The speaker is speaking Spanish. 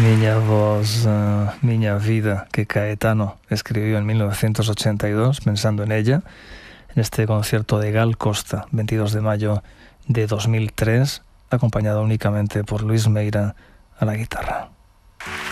Miña voz, miña vida, que Caetano escribió en 1982, pensando en ella, en este concierto de Gal Costa, 22 de mayo de 2003, acompañado únicamente por Luis Meira a la guitarra.